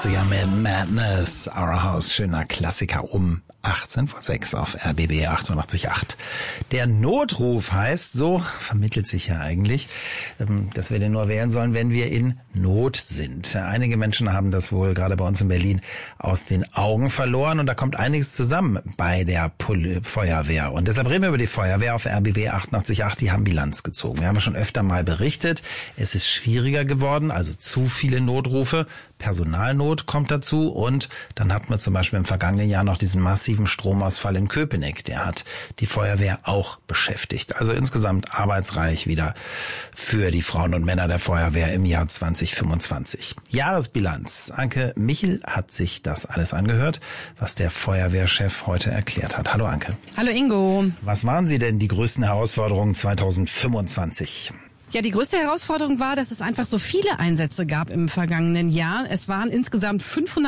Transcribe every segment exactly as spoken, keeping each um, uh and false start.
Ja, Madness, Our House, schöner Klassiker um achtzehn vor sechs auf R B B achtundachtzig Komma acht. Der Notruf heißt, so vermittelt sich ja eigentlich, dass wir den nur wählen sollen, wenn wir in Not sind. Einige Menschen haben das wohl gerade bei uns in Berlin aus den Augen verloren und da kommt einiges zusammen bei der Pol- Feuerwehr. Und deshalb reden wir über die Feuerwehr auf R B B achtundachtzig Komma acht. Die haben Bilanz gezogen. Wir haben schon öfter mal berichtet, es ist schwieriger geworden, also zu viele Notrufe. Personalnot kommt dazu und dann hatten wir zum Beispiel im vergangenen Jahr noch diesen massiven Stromausfall in Köpenick. Der hat die Feuerwehr auch beschäftigt. Also insgesamt arbeitsreich wieder für die Frauen und Männer der Feuerwehr im Jahr zwanzig fünfundzwanzig. Jahresbilanz. Anke Michel hat sich das alles angehört, was der Feuerwehrchef heute erklärt hat. Hallo Anke. Hallo Ingo. Was waren Sie denn die größten Herausforderungen zwanzig fünfundzwanzig? Ja, die größte Herausforderung war, dass es einfach so viele Einsätze gab im vergangenen Jahr. Es waren insgesamt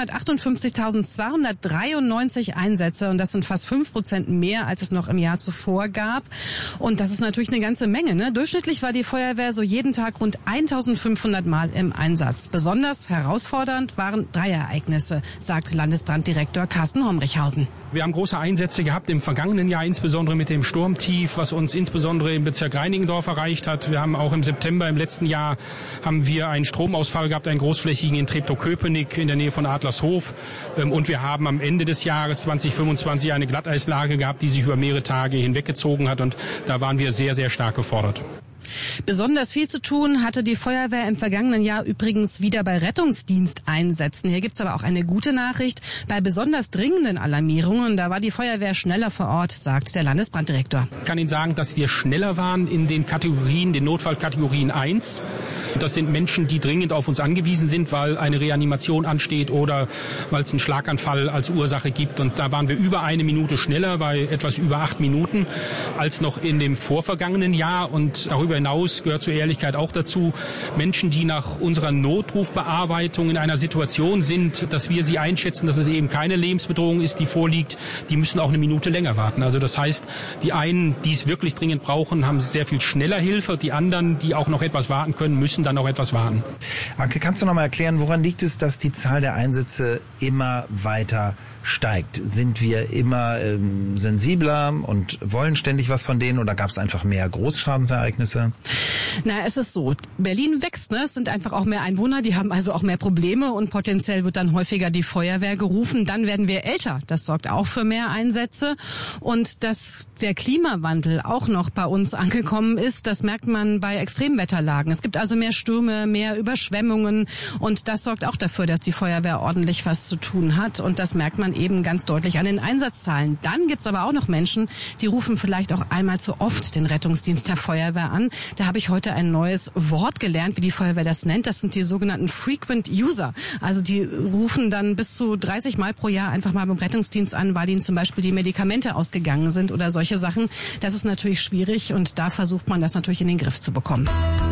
fünfhundertachtundfünfzigtausendzweihundertdreiundneunzig Einsätze und das sind fast fünf Prozent mehr, als es noch im Jahr zuvor gab. Und das ist natürlich eine ganze Menge, ne? Durchschnittlich war die Feuerwehr so jeden Tag rund eintausendfünfhundert Mal im Einsatz. Besonders herausfordernd waren drei Ereignisse, sagt Landesbranddirektor Carsten Homrichhausen. Wir haben große Einsätze gehabt im vergangenen Jahr, insbesondere mit dem Sturmtief, was uns insbesondere im Bezirk Reinickendorf erreicht hat. Wir haben auch im September im letzten Jahr haben wir einen Stromausfall gehabt, einen großflächigen in Treptow-Köpenick in der Nähe von Adlershof. Und wir haben am Ende des Jahres zwanzig fünfundzwanzig eine Glatteislage gehabt, die sich über mehrere Tage hinweggezogen hat. Und da waren wir sehr, sehr stark gefordert. Besonders viel zu tun hatte die Feuerwehr im vergangenen Jahr übrigens wieder bei Rettungsdiensteinsätzen. Hier gibt's aber auch eine gute Nachricht. Bei besonders dringenden Alarmierungen, da war die Feuerwehr schneller vor Ort, sagt der Landesbranddirektor. Ich kann Ihnen sagen, dass wir schneller waren in den Kategorien, den Notfallkategorien eins. Das sind Menschen, die dringend auf uns angewiesen sind, weil eine Reanimation ansteht oder weil es einen Schlaganfall als Ursache gibt. Und da waren wir über eine Minute schneller, bei etwas über acht Minuten, als noch in dem vorvergangenen Jahr. Und darüber hinaus gehört zur Ehrlichkeit auch dazu, Menschen, die nach unserer Notrufbearbeitung in einer Situation sind, dass wir sie einschätzen, dass es eben keine Lebensbedrohung ist, die vorliegt, die müssen auch eine Minute länger warten. Also das heißt, die einen, die es wirklich dringend brauchen, haben sehr viel schneller Hilfe. Die anderen, die auch noch etwas warten können, müssen dann auch etwas warten. Anke, kannst du noch mal erklären, woran liegt es, dass die Zahl der Einsätze immer weiter steigt? Sind wir immer ähm, sensibler und wollen ständig was von denen oder gab es einfach mehr Großschadensereignisse? Na, es ist so, Berlin wächst, ne? Es sind einfach auch mehr Einwohner, die haben also auch mehr Probleme und potenziell wird dann häufiger die Feuerwehr gerufen. Dann werden wir älter, das sorgt auch für mehr Einsätze. Und dass der Klimawandel auch noch bei uns angekommen ist, das merkt man bei Extremwetterlagen. Es gibt also mehr Stürme, mehr Überschwemmungen und das sorgt auch dafür, dass die Feuerwehr ordentlich was zu tun hat und das merkt man eben ganz deutlich an den Einsatzzahlen. Dann gibt's aber auch noch Menschen, die rufen vielleicht auch einmal zu oft den Rettungsdienst der Feuerwehr an. Da habe ich heute ein neues Wort gelernt, wie die Feuerwehr das nennt. Das sind die sogenannten Frequent User. Also die rufen dann bis zu dreißig Mal pro Jahr einfach mal beim Rettungsdienst an, weil ihnen zum Beispiel die Medikamente ausgegangen sind oder solche Sachen. Das ist natürlich schwierig und da versucht man das natürlich in den Griff zu bekommen.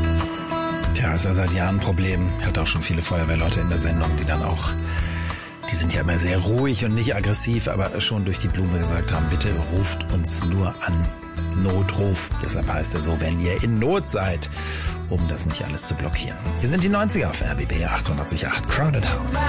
Tja, ist ja seit Jahren ein Problem. Ich hatte auch schon viele Feuerwehrleute in der Sendung, die dann auch, die sind ja immer sehr ruhig und nicht aggressiv, aber schon durch die Blume gesagt haben, bitte ruft uns nur an. Notruf. Deshalb heißt er so, wenn ihr in Not seid, um das nicht alles zu blockieren. Hier sind die neunziger auf R B B achtundachtzig Komma acht Crowded House.